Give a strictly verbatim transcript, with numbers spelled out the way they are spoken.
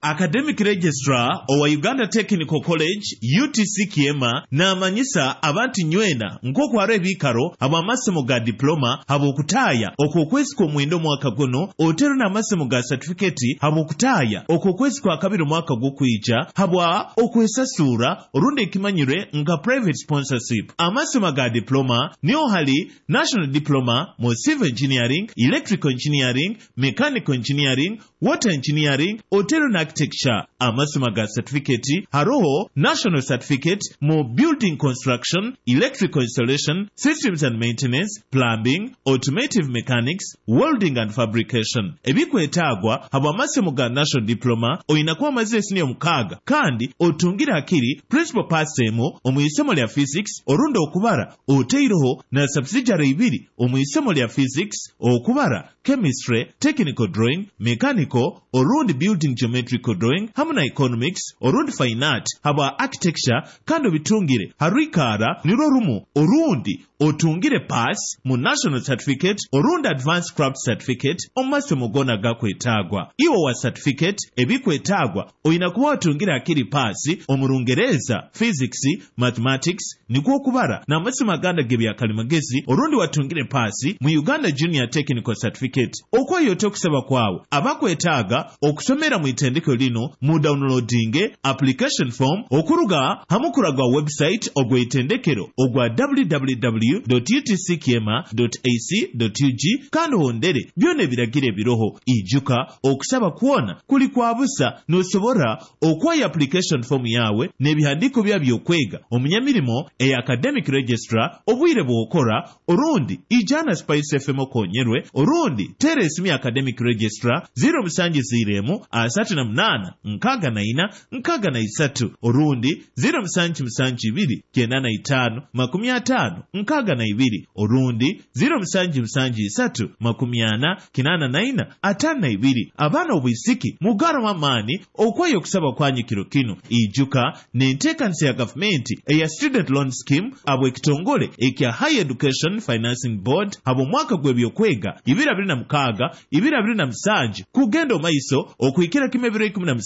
Academic Registrar owa Uganda Technical College U T C Kiema n'amanyisa abantu nywena nk'okwara ebiikaro abo amasomo ga diploma abo okutaaya okw'okwezi kw'omwenda omwaka guno otero n'amasomo ga certificate abo okutaaya okw'okwezi kwa kabiri omwaka gw'okwija habwa okwesasuura olundi ekimanyire nga private sponsorship. Amasomo ga diploma niyo hali National Diploma mu Civil Engineering, Electrical Engineering, Mechanical Engineering, Water Engineering, Hotel and Architecture. Amasomo ga certificate haroho National Certificate mu Building Construction, Electrical Installation, Systems and Maintenance, Plumbing, Automotive Mechanics, Welding and Fabrication. Ebikwetaagwa habo amasomo ga National Diploma oyinakuwa amaze senior mukaaga kandi otungira akiri principal passemo omuyisomo lya Physics orundi okubara oteiroho na subsidiary ibiri omuyisomo lya Physics okubara Chemistry, Technical Drawing, Mechanical orundi Building Geometrical Drawing hamwe na Economics orundi Fine Art haba Architecture kandi obitungire harikara niro rumu orundi otungire pass mu National Certificate orundi Advanced Craft Certificate omumasomo gona gakwetaagwa. Iwo wa certificate ebikwetaagwa oyina kuba otungire akiri pass omurungereza Physics, Mathematics nikwo okubara na amasomo aganda gebya kalimagezi orundi watungire pass mu Uganda Junior Technical Certificate. Okwayote okusaba kwawe abakwetaaga okusomera mu itendeko lino mu downloading application form okuruga hamukuraga website ogwa itendekero ogwa w w w dot u t c kiema dot a c dot u g kandi hondere byone biragire biroho ijuka okusaba kuona kuli kwa busa nosobora okwayo application form yawe nebihandiko byabyo kwega omunyamirimo e Academic Registrar obwire bwokora orundi ijana Spice F M okonyerwe orundi Teresimi Academic Registrar zero musanji ziremu asatu na munana nkaga na ina nkaga na isatu orundi zero musanji musanji ibiri kenda na itano makumi atano nkaga na ibiri orundi zero musanji musanji isatu makumi ana kinana na ina atano na ibiri. Abana obwisiki mugara mamani okwayo kusaba kwanyu kiro kino ijuka nentekansi ya government eya student loan scheme abo ekitongole ekya Higher Education Financing Board abo mwaka gwebyokwega ibiri abiri na mukaga ibiri abiri na musanji kugenda omaiso okwikira kimebiro ikumi na